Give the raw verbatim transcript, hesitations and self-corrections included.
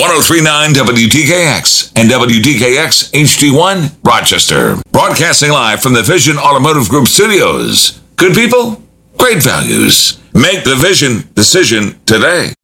three point nine W D K X and W D K X H D one, Rochester. Broadcasting live from the Vision Automotive Group studios. Good people, great values. Make the Vision decision today.